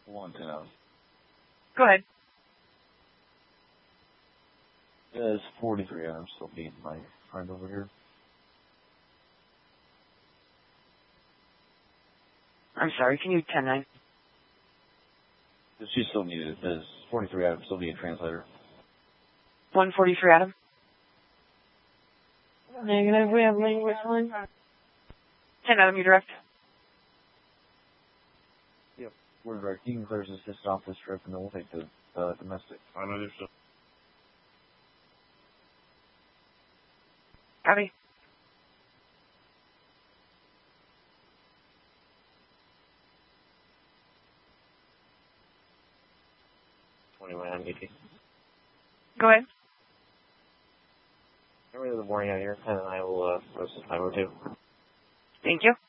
10 Adam. Go ahead. It's 43 Adam, still being my friend over here. I'm sorry, can you 10-9? She still needed it. It's 43 Adam, still being translator. 143 Adam. Negative, we have language line. 10 Adam, you direct. Yep, we're direct. You can clear this just off this trip, and then we'll take the domestic. I know there's still. Copy. Go ahead. Early in the morning out here, and I will post the time or two. Thank you.